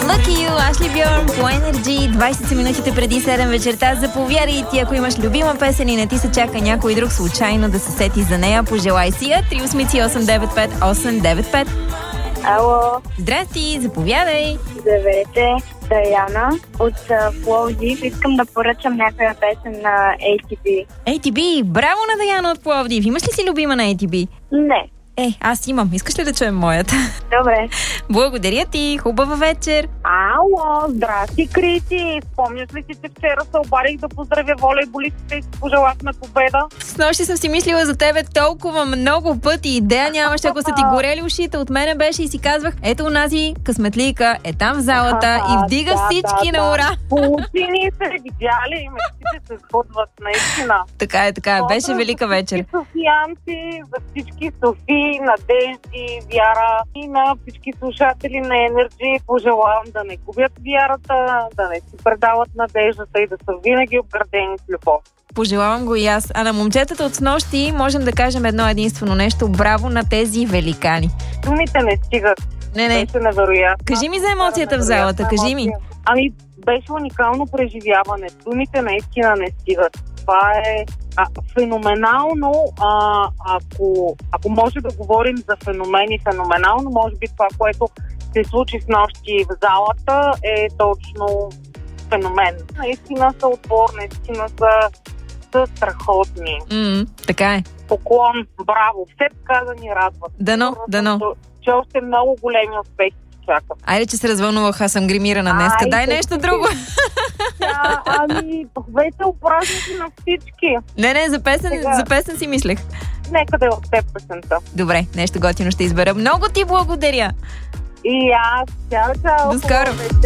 Lucky You, Ашли Бьорн по Energy, 20 минутите преди 7 вечерта. Заповядай и ти, ако имаш любима песен и не ти се чака някой друг случайно да се сети за нея, пожелай си я. 388-895-895. Ало, Здрасти, заповядай. здравейте, Даяна от Пловдив. Искам да поръчам някоя песен на ATB. ATB, браво на Даяна от Пловдив. Имаш ли си любима на ATB? Не. Аз имам. Искаш ли да чуем моята? Добре. Благодаря ти. Хубава вечер. Ало, здрасти, Криси! Спомняш ли си, че вчера се обадих да поздравя волейболистите и си пожелахме победа? Снощи съм си мислила за тебе толкова много пъти. Идея нямаше, ако са ти горели ушите. От мене беше и си казвах, ето онази късметлийка е там в залата и вдига всички на ура. Получи ни се, видяли, мечтите се сбъдват, наистина. Така е. Беше велика вечер. За всички софиянци, за всички Софи, Надежди, Вяра и на всички слушатели на Energy пожелавам да не губят вярата, да не си предават надеждата и да са винаги обградени с любов. Пожелавам го и аз. А на момчетата от снощи можем да кажем едно единствено нещо. Браво на тези великани. Думите не стигат. Не. Беше невероятно. Кажи ми за емоцията в залата, кажи ми. Ами, беше уникално преживяване. Думите наистина не стигат. Това е феноменално. Ако може да говорим за феномени, феноменално, може би това, което се случи с нощи в залата, е точно феномен. Наистина са отбор, наистина са страхотни. Така е. Поклон, браво. Все така да ни радват. Дано. Че още много големи успехи чакам. Айде, че се развълнувах, аз съм гримирана днеска. Дай нещо друго. Ами, весел празник на всички. Не, за песен си мислех. Нека да е от теб песента. Добре, нещо готино ще избера. Много ти благодаря. И аз. Чао. До скоро.